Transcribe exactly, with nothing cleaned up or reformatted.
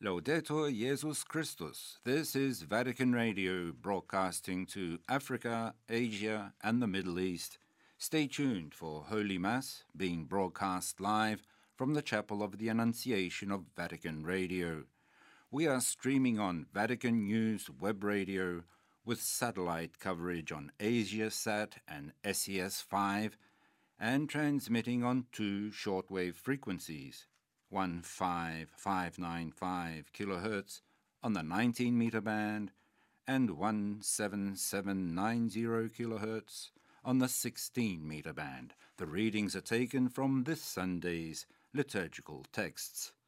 Laudetur Jesus Christus. This is Vatican Radio broadcasting to Africa, Asia, and the Middle East. Stay tuned for Holy Mass being broadcast live from the Chapel of the Annunciation of Vatican Radio. We are streaming on Vatican News Web Radio with satellite coverage on AsiaSat and S E S five and transmitting on two shortwave frequencies. one five five nine five kilohertz on the nineteen meter band and one seven seven nine zero kilohertz on the sixteen meter band. The readings are taken from this Sunday's liturgical texts.